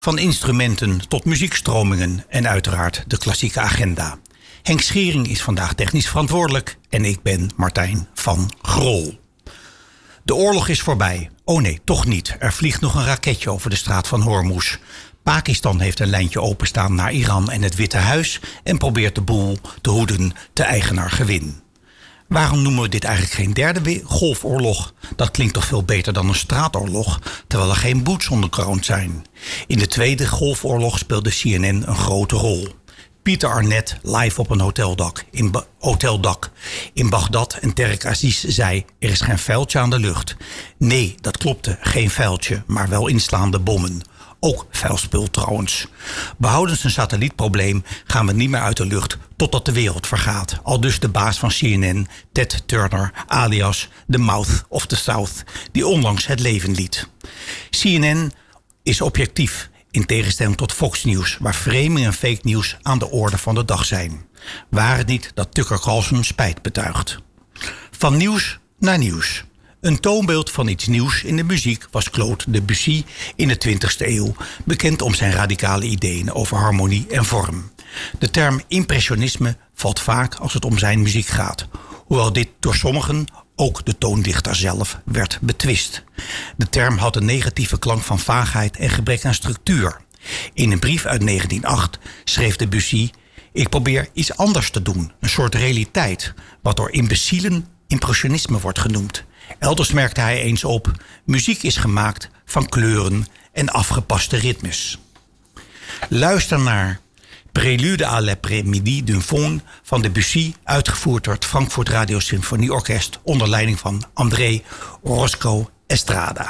Van instrumenten tot muziekstromingen en uiteraard de klassieke agenda. Henk Schering is vandaag technisch verantwoordelijk en ik ben Martijn van Grol. De oorlog is voorbij. Oh nee, toch niet. Er vliegt nog een raketje over de straat van Hormuz. Pakistan heeft een lijntje openstaan naar Iran en het Witte Huis en probeert de boel te hoeden te eigenaar gewin. Waarom noemen we dit eigenlijk geen derde golfoorlog? Dat klinkt toch veel beter dan een straatoorlog, terwijl er geen boots on the ground zijn. In de tweede golfoorlog speelde CNN een grote rol. Pieter Arnett live op een hoteldak in Bagdad en Tarek Aziz zei: er is geen vuiltje aan de lucht. Nee, dat klopte, geen vuiltje, maar wel inslaande bommen. Ook vuil spul trouwens. Behoudens een satellietprobleem gaan we niet meer uit de lucht totdat de wereld vergaat. Aldus de baas van CNN, Ted Turner, alias The Mouth of the South, die onlangs het leven liet. CNN is objectief, in tegenstelling tot Fox News, waar framing en fake news aan de orde van de dag zijn. Waar het niet dat Tucker Carlson spijt betuigt. Van nieuws naar nieuws. Een toonbeeld van iets nieuws in de muziek was Claude Debussy in de 20e eeuw, bekend om zijn radicale ideeën over harmonie en vorm. De term impressionisme valt vaak als het om zijn muziek gaat, hoewel dit door sommigen, ook de toondichter zelf, werd betwist. De term had een negatieve klank van vaagheid en gebrek aan structuur. In een brief uit 1908 schreef Debussy: ik probeer iets anders te doen, een soort realiteit, wat door imbecielen impressionisme wordt genoemd. Elders merkte hij eens op: muziek is gemaakt van kleuren en afgepaste ritmes. Luister naar Prélude à l'après-midi d'un faune van Debussy, uitgevoerd door het Frankfurt Radio Symfonieorkest onder leiding van André Orozco Estrada.